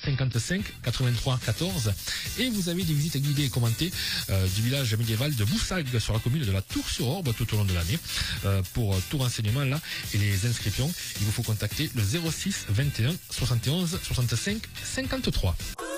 55 83 14. Et vous avez des visites guidées et commentées du village médiéval de Boussagues sur la commune de la Tour-sur-Orbe tout au long de l'année. Pour tout renseignement là et les inscriptions, il vous faut contacter le 06 21 71 65 53.